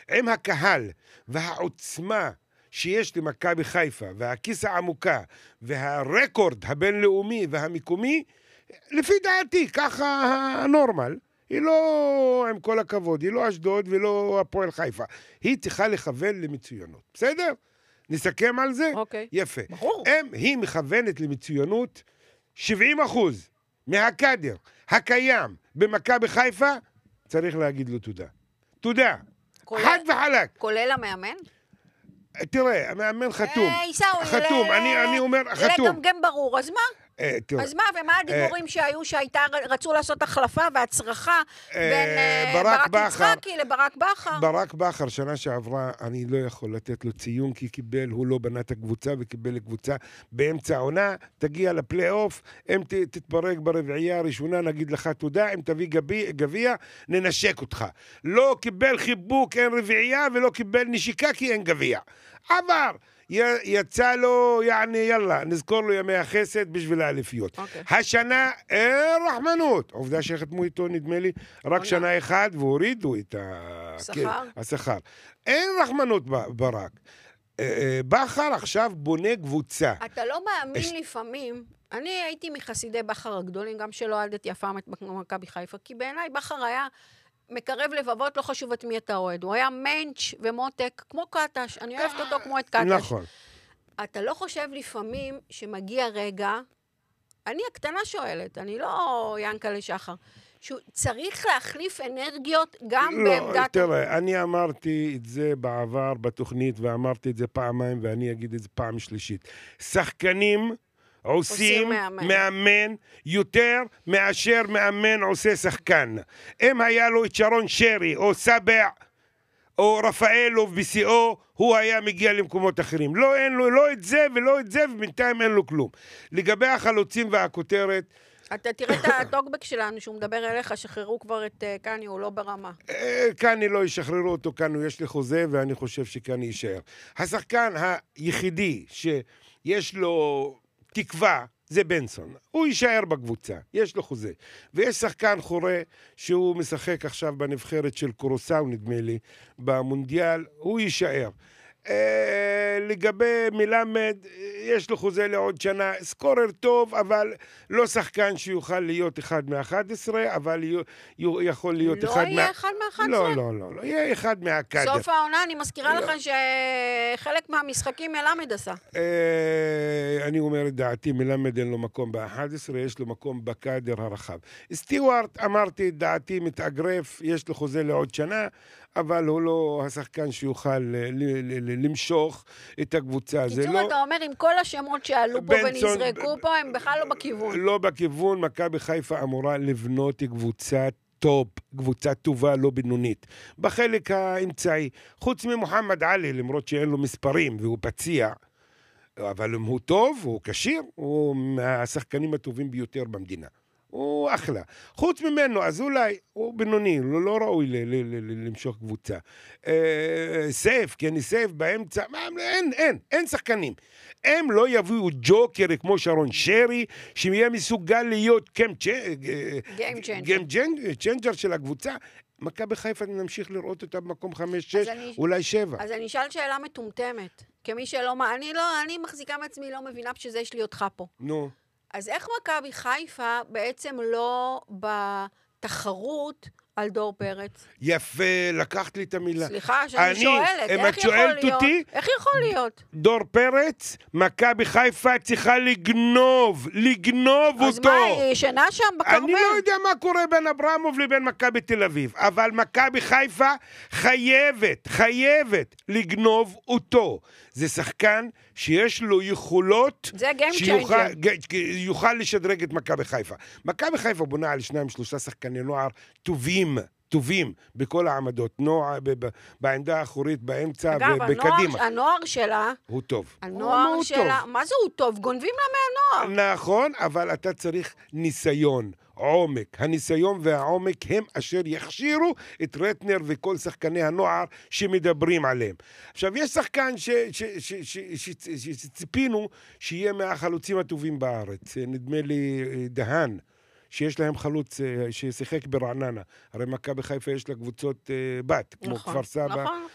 עם הקהל והעוצמה שיש למכבי חיפה, והכיס העמוקה, והרקורד הבינלאומי והמקומי, לפי דעתי, ככה הנורמל. היא לא, עם כל הכבוד, היא לא אשדוד ולא הפועל חיפה. היא צריכה לכוון למצוינות. בסדר? נסכם על זה? אוקיי. יפה. ברור. היא מכוונת למצוינות 70% מהקאדר הקיים במכבי חיפה, צריך להגיד לו תודה. תודה. חד וחלק. כולל המאמן? תראה, המאמן חתום. עיסאווי, חתום, אני אומר, חתום. לגמגם ברור, אז מה? אז מה, ומה הדיבורים שהיו רצו לעשות החלפה והצרחה בין ברק יצחקי לברק בכר? ברק בכר, שנה שעברה, אני לא יכול לתת לו ציון, כי הוא לא בנה את הקבוצה, וקיבל קבוצה באמצע העונה, תגיע לפלי אוף, אם תתברג ברביעייה הראשונה, נגיד לך תודה, אם תביא גביע, ננשק אותך. לא קיבל חיבוק, אין רביעייה, ולא קיבל נשיקה, כי אין גביע. עבר. יצא לו, יאללה, נזכור לו ימי החסד בשביל האליפיות. השנה, אין רחמנות. עובדה שחתמו איתו, נדמה לי, רק שנה אחת, והורידו את השכר. אין רחמנות ברק. בכר עכשיו בונה קבוצה. אתה לא מאמין לפעמים, אני הייתי מחסידי בכר הגדולים, גם שלא אוהדת יפה מכבי חיפה, כי בעיניי בכר היה מקרב לבבות, לא חשוב את מי אתה אוהד. הוא היה מנץ' ומותק, כמו קטש. אני אוהבת אותו כמו את קטש. נכון. אתה לא חושב לפעמים שמגיע רגע, אני הקטנה שואלת, אני לא ינקלה שחר, שהוא צריך להחליף אנרגיות גם בעמדת... לא, תראה, אני אמרתי את זה בעבר בתוכנית, ואמרתי את זה פעמיים, ואני אגיד את זה פעם שלישית. שחקנים עושים מאמן יותר מאשר מאמן עושה שחקן. אם היה לו את שרון שרי או סבע או רפאלוב בשיאו, הוא היה מגיע למקומות אחרים. לא, אין לו לא את זה ולא את זה, ובינתיים אין לו כלום. לגבי החלוצים והכותרת, אתה תראה את הטוקבק שלנו, שהוא מדבר אליך, שחררו כבר את קני, הוא לא ברמה. קני לא ישחררו אותו, קני יש לי חוזה, ואני חושב שקני יישאר. השחקן היחידי שיש לו תקווה, זה בנסון. הוא יישאר בקבוצה, יש לו חוזה. ויש שחקן חורה שהוא משחק עכשיו בנבחרת של קורוסאו, נדמה לי, במונדיאל, הוא יישאר. לגבי מלמד, יש לו חוזה לעוד שנה, סקורר טוב, אבל לא שחקן שיוכל להיות אחד מה-11, אבל יכול להיות לא אחד יהיה אחד מה-11? לא, יהיה אחד מהקאדר. סוף העונה, אני מזכירה לך שחלק מהמשחקים מלמד עשה. אני אומר את דעתי, מלמד אין לו מקום ב-11, יש לו מקום בקאדר הרחב. סטיוארט, אמרתי את דעתי, מתאגרף, יש לו חוזה לעוד שנה, אבל הוא לא השחקן שיוכל למשוך את הקבוצה. קיצור, אתה אומר, עם כל השמות שעלו פה ונזרקו פה, הם בכלל לא בכיוון. לא בכיוון, מכבי חיפה אמורה לבנות קבוצה טופ, קבוצה טובה, לא בינונית. בחלק האמצעי, חוץ ממוחמד עלי, למרות שאין לו מספרים והוא פציע, אבל אם הוא טוב, הוא קשיר, הוא מהשחקנים הטובים ביותר במדינה. הוא אחלה. חוץ ממנו, אז אולי הוא בינוני, לא ראוי למשוך קבוצה. סייף, כי אני סייף באמצע, אין שחקנים. הם לא יביאו ג'וקר כמו שרון שרי, שיהיה מסוגל להיות גיים צ'יינג'ר של הקבוצה. מכבי חיפה נמשיך לראות אותה במקום 5-6, אולי 7. אז אני אשאל שאלה מטומטמת. כמי שלא, אני מחזיקה מעצמי, לא מבינה שזה יש לי אותך פה. נו. אז איך מכבי חיפה בעצם לא בתחרות על דור פרץ? יפה, לקחת לי את המילה. סליחה, שאני שואלת, איך יכול להיות? איך יכול להיות? דור פרץ, מכבי חיפה צריכה לגנוב אותו. אז מה, היא ישנה שם בקרמל? אני לא יודע מה קורה בין אברמוב לבין מכבי תל אביב, אבל מכבי חיפה חייבת לגנוב אותו. זה שחקן שיש לו יכולות, זה game changer. שיוכל לשדרג את מכבי חיפה. מכבי חיפה בונה על 2-3 שחקני נוער טובים בכל העמדות, בעמדה האחורית, באמצע ובקדימה. אגב, הנוער שלה, הוא טוב. הנוער שלה, מה זה הוא טוב? גונבים לה מהנוער. נכון, אבל אתה צריך ניסיון, עומק. הניסיון והעומק הם אשר יכשירו את רטנר וכל שחקני הנוער שמדברים עליהם. עכשיו, יש שחקן שציפינו שיהיה מהחלוצים הטובים בארץ. נדמה לי דהן, שיש להם חלוץ ששיחק ברעננה. הרי מכבי חיפה יש לה קבוצות בת, כמו כפר סבא